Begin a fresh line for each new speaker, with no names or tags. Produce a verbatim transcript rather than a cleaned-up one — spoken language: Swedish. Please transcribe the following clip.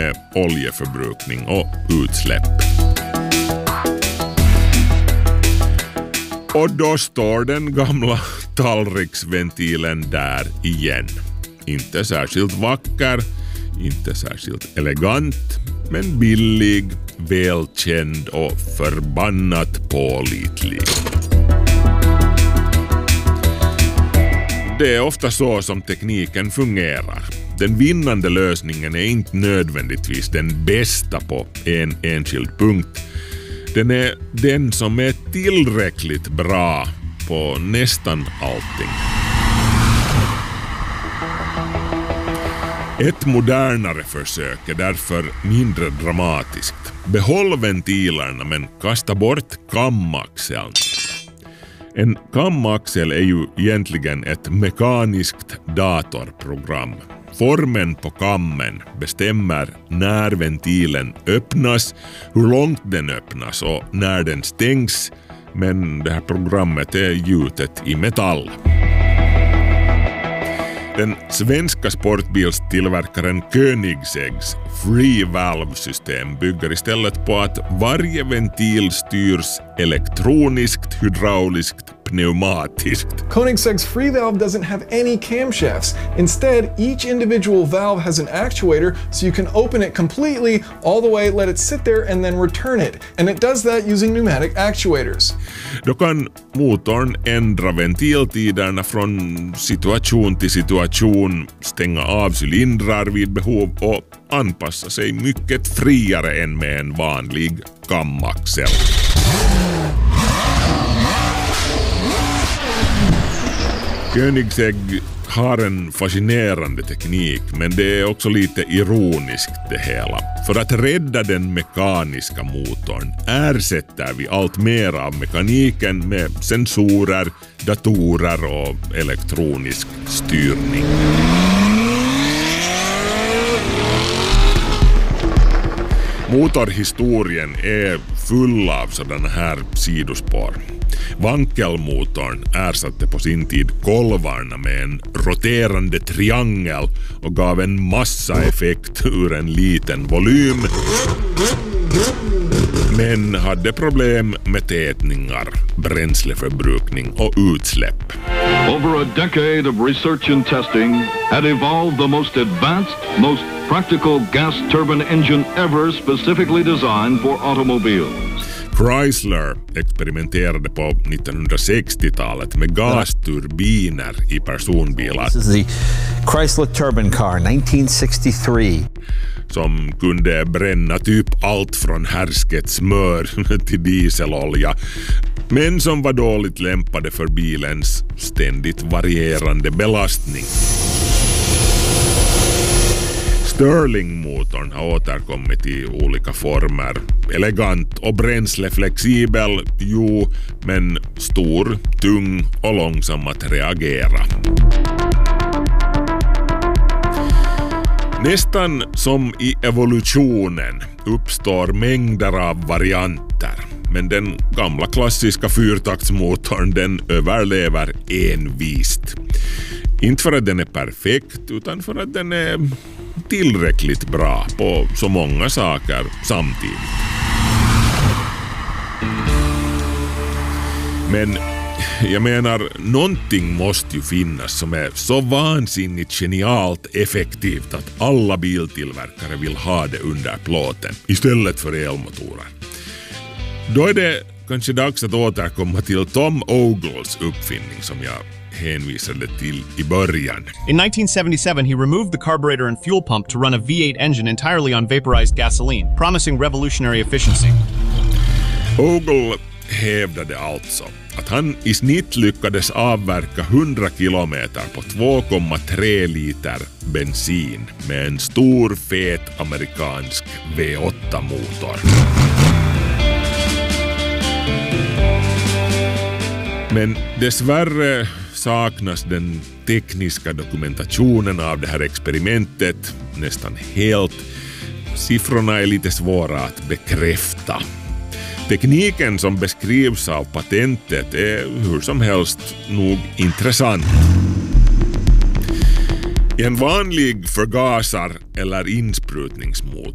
med oljeförbrukning och utsläpp. Och då står den gamla tallriksventilen där igen. Inte särskilt vacker, inte särskilt elegant, men billig, välkänd och förbannat pålitlig. Det är ofta så som tekniken fungerar. Den vinnande lösningen är inte nödvändigtvis den bästa på en enskild punkt. Den är den som är tillräckligt bra på nästan allting. Ett modernare försök är därför mindre dramatiskt. Behåll ventilerna men kasta bort kamaxeln. En kamaxel är ju egentligen ett mekaniskt datorprogram. Formen på kammen bestämmer när ventilen öppnas, hur långt den öppnas och när den stängs, men det här programmet är gjutet i metall. Den svenska sportbilstillverkaren Koenigsegg's Free Valve-system bygger istället på att varje ventil styrs elektroniskt, hydrauliskt, pneumatiskt.
Koenigsegg's Free Valve doesn't have any camshafts. Instead, each individual valve has an actuator so you can open it completely all the way, let it sit there and then return it. And it does that using pneumatic actuators.
Då kan motorn ändra ventiltiderna från situation till situation, stänga av cylindrar vid behov och anpassa sig mycket friare än med en vanlig kamaxel. Koenigsegg har en fascinerande teknik, men det är också lite ironiskt det hela. För att rädda den mekaniska motorn ersätter vi allt mer av mekaniken med sensorer, datorer och elektronisk styrning. Motorhistorien är full av sådana här sidospår. Vankelmotorn ersatte på sin tid kolvarna med en roterande triangel och gav en massa effekt ur en liten volym, men hade problem med tätningar, bränsleförbrukning och utsläpp.
Over a decade of research and testing had evolved the most advanced, most practical gas turbine engine ever specifically designed for automobiles.
Chrysler experimenterade på nittonhundrasextiotalet med gasturbiner i personbilar.
This is the Chrysler Turbine Car nineteen sixty-three.
Som kunde bränna typ allt från härsket smör till dieselolja, men som var dåligt lämpade för bilens ständigt varierande belastning. Stirling-motorn har återkommit i olika former. Elegant och bränsleflexibel, jo, men stor, tung och långsam att reagera. Nästan som i evolutionen uppstår mängder av varianter. Men den gamla klassiska fyrtaktsmotorn, den överlever envist. Inte för att den är perfekt, utan för att den är tillräckligt bra på så många saker samtidigt. Men jag menar, någonting måste ju finnas som är så vansinnigt genialt effektivt att alla biltillverkare vill ha det under plåten istället för elmotorer. Då är det kanske dags att återkomma till Tom Ogles uppfinning som jag hänvisade till i början.
In nineteen seventy-seven, he removed the carburetor and fuel pump to run a V eight engine entirely on vaporized gasoline, promising revolutionary efficiency.
Ogle hävdade alltså att han i snitt lyckades avverka hundra kilometer på två komma tre liter bensin med en stor fet amerikansk V åtta-motor. Men dessvärre saknas den tekniska dokumentationen av det här experimentet nästan helt. Siffrorna är lite svåra att bekräfta. Tekniken som beskrivs av patentet är hur som helst nog intressant. I en vanlig förgasar- eller insprutningsmotor